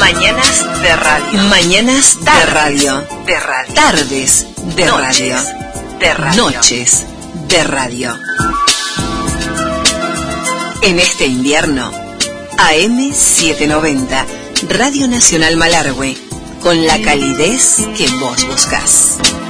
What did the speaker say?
Mañanas de radio. Mañanas de radio. De radio. Tardes de Noches radio. de radio. Noches de radio. En este invierno, AM790, Radio Nacional Malargüe, con la calidez que vos buscás.